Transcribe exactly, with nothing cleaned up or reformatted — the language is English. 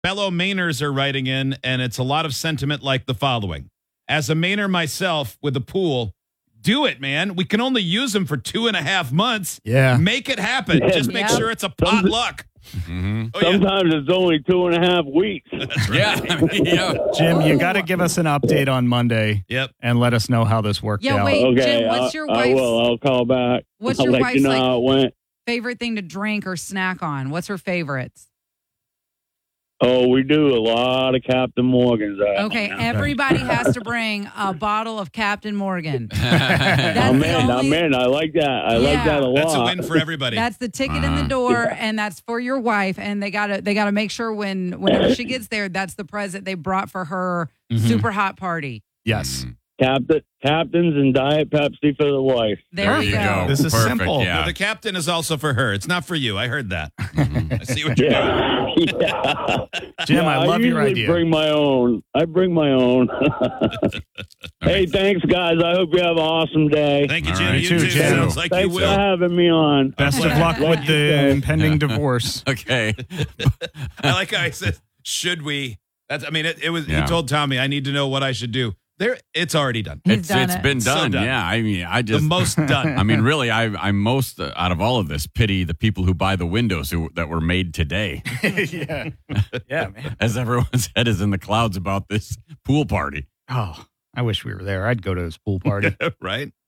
Fellow Mainers are writing in, and it's a lot of sentiment like the following. As a Mainer myself with a pool, do it, man. We can only use them for two and a half months. Yeah. Make it happen. Yeah. Just make Yeah. sure it's a potluck. Mm-hmm. Oh, yeah. Sometimes it's only two and a half weeks. Yeah. yeah. Jim, you got to give us an update on Monday Yep. and let us know how this worked Yeah, out. wait. Okay, Jim, what's I- your I wife's- will. I'll call back. What's I'll your let wife's, you know like- how it went. Favorite thing to drink or snack on? What's her favorites? Oh, we do a lot of Captain Morgans. uh, Okay, now. everybody has to bring a bottle of Captain Morgan. I'm That's the in. I'm only- in. I like that. I like Yeah. that a lot. That's a win for everybody. That's the ticket in the Uh-huh. door, and that's for your wife. And they gotta they gotta make sure when whenever she gets there, that's the present they brought for her Mhm. super hot party. Yes. Captain, captains and Diet Pepsi for the wife. There, There we you go. go. This is Perfect, simple. Yeah. The captain is also for her. It's not for you. I heard that. I see what you're doing. Yeah. yeah. Jim, Yeah, I love your usually idea. bring my own. I bring my own. Hey, thanks, guys. I hope you have an awesome day. Thank you, All Jim. right. You You too. too, Jim. Sounds like you Thanks for will. having me on. Best of luck with the impending divorce. Okay. I like how he says, should we? That's. I mean, it, it was. Yeah. He told Tommy, I need to know what I should do. There, it's already done. He's it's done it's it. been So done. done. Yeah. I mean, I The just most done. I mean, really, I I most uh, out of all of this pity the people who buy the windows who that were made today, yeah. Yeah, man. as everyone's head is in the clouds about this pool party. Oh, I wish we were there. I'd go to his pool party. right?